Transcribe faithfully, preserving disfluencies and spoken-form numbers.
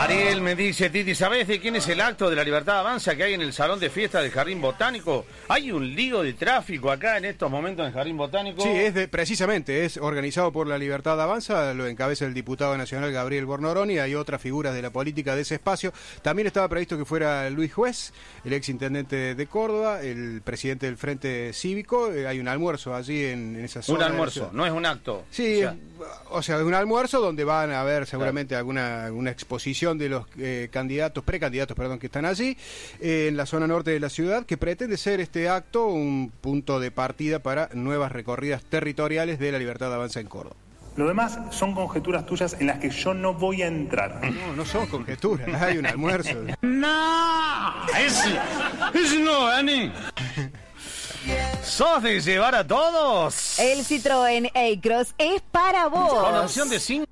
Ariel me dice, Titi, ¿sabés de quién es el acto de la Libertad Avanza que hay en el salón de fiesta del Jardín Botánico? Hay un lío de tráfico acá en estos momentos en el Jardín Botánico. Sí, es de, precisamente, es organizado por la Libertad Avanza, lo encabeza el diputado nacional Gabriel Bornoroni, hay otras figuras de la política de ese espacio. También estaba previsto que fuera Luis Juez, el ex intendente de Córdoba, el presidente del Frente Cívico. Eh, hay un almuerzo allí en, en esa zona. Un almuerzo, no es un acto. Sí, o sea, o sea, un almuerzo donde van a haber seguramente claro. alguna, alguna exposición de los eh, candidatos, precandidatos, perdón, que están allí, eh, en la zona norte de la ciudad, que pretende ser este acto un punto de partida para nuevas recorridas territoriales de la Libertad Avanza en Córdoba. Lo demás son conjeturas tuyas en las que yo no voy a entrar. No, no son conjeturas, hay un almuerzo. ¡No! ¡Ese, ese no, Ani! ¿Sos de llevar a todos? El Citroën A-Cross es para vos. Con opción de cinco.